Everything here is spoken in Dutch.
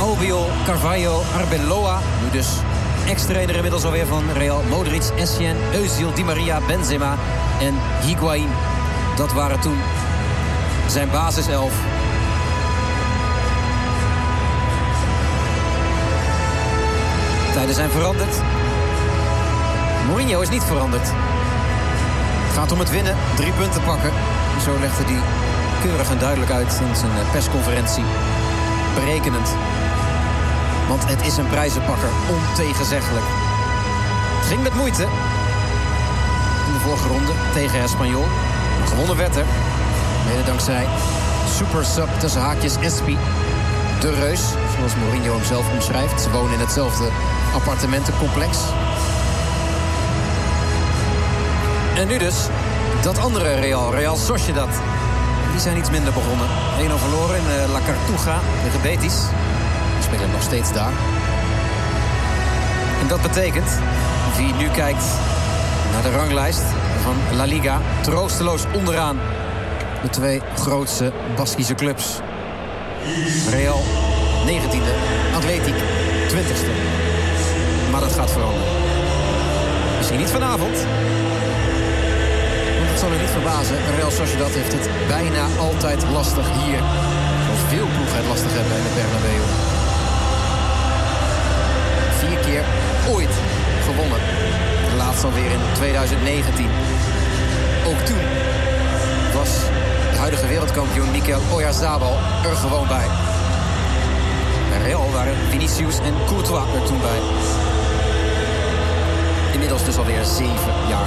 Albiol, Carvalho, Arbeloa. Nu dus ex-trainer inmiddels alweer van Real. Modric, Essien, Özil, Di Maria, Benzema en Higuaín. Dat waren toen zijn basiself. Tijden zijn veranderd. Mourinho is niet veranderd. Het gaat om het winnen, 3 punten pakken. Zo legde hij keurig en duidelijk uit in zijn persconferentie. Berekenend. Want het is een prijzenpakker, ontegenzeggelijk. Het ging met moeite. In de vorige ronde tegen Espanyol. Maar gewonnen werd er. Mede dankzij super sub tussen haakjes Espi. De Reus, zoals Mourinho hem zelf omschrijft. Ze wonen in hetzelfde appartementencomplex. En nu dus dat andere Real Sociedad. Die zijn iets minder begonnen. 1-0 verloren in La Cartuja tegen Betis. Die spelen nog steeds daar. En dat betekent, wie nu kijkt naar de ranglijst van La Liga, troosteloos onderaan de 2 grootste Baskische clubs. Real 19e, Athletic 20e. Maar dat gaat veranderen. Misschien niet vanavond. Want het zal u niet verbazen. Real Sociedad heeft het bijna altijd lastig hier. Zoals veel ploegen het lastig hebben in de Bernabeu. 4 keer ooit gewonnen. De laatste alweer in 2019. Ook toen was de huidige wereldkampioen Mikel Oyarzabal er gewoon bij. Bij Real waren Vinicius en Courtois er toen bij. Inmiddels dus alweer 7 jaar